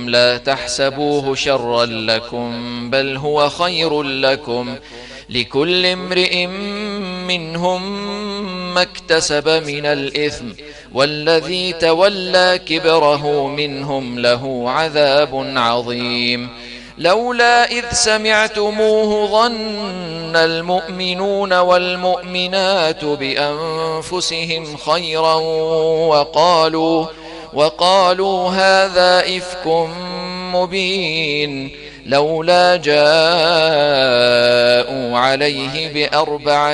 لا تحسبوه شرا لكم بل هو خير لكم لكل امرئ منهم ما اكتسب من الإثم والذي تولى كبره منهم له عذاب عظيم لولا إذ سمعتموه ظن المؤمنون والمؤمنات بأنفسهم خيرا وقالوا هذا إفك مبين لولا جاءوا عليه بأربعة